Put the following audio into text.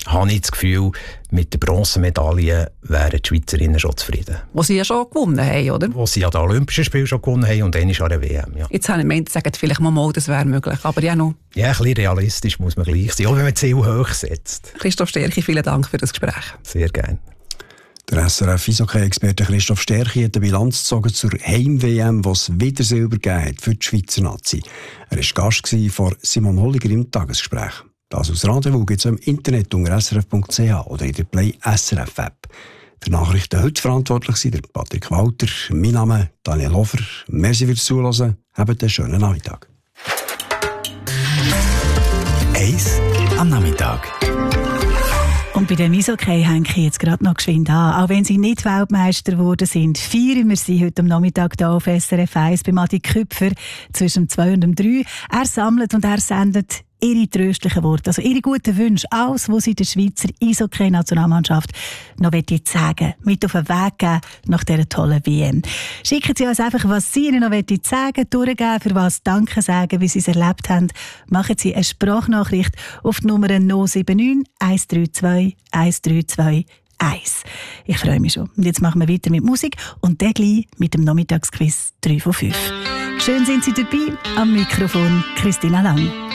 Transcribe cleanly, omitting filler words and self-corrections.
habe ich das Gefühl, mit der Bronzemedaille wären die Schweizerinnen schon zufrieden. Wo sie ja schon gewonnen haben, oder? Wo sie an den Olympischen Spielen schon gewonnen haben und einmal an der WM. Ja. Jetzt habe ich gemeint, sagen vielleicht mal, das wäre möglich, aber ja noch. Ja, ein bisschen realistisch muss man gleich sein, auch wenn man Ziel hoch setzt. Christoph Sterchi, vielen Dank für das Gespräch. Sehr gerne. Der SRF-Eishockey-Experte Christoph Sterchi hat eine Bilanz gezogen zur Heim-WM, wo es wieder Silber gegeben hat für die Schweizer Nazi. Er war Gast vor Simon Holliger im Tagesgespräch. Das aus Rendezvous gibt es im Internet unter srf.ch oder in der Play SRF-App. Für Nachrichten heute verantwortlich sind der Patrick Walter, mein Name Daniel Hofer. Merci fürs Zuhören. Habt einen schönen Nachmittag. Eis am Nachmittag. Und bei dem Eishockey hänge ich jetzt gerade noch geschwind an. Auch wenn sie nicht Weltmeister geworden sind, feiern wir sie heute am Nachmittag hier auf SRF 1 bei Adi Küpfer zwischen 2 und 3. Er sammelt und er sendet ihre tröstlichen Worte, also ihre guten Wünsche, alles, was sie der Schweizer Eishockey-Nationalmannschaft noch sagen, mit auf den Weg geben nach dieser tollen WM. Schicken Sie uns einfach, was Sie ihnen noch sagen, durchgeben, für was Danke sagen, wie Sie es erlebt haben. Machen Sie eine Sprachnachricht auf die Nummer 079 132 132 1. Ich freue mich schon. Und jetzt machen wir weiter mit Musik und dann gleich mit dem Nachmittagsquiz 3 von 5. Schön sind Sie dabei. Am Mikrofon Christina Lang.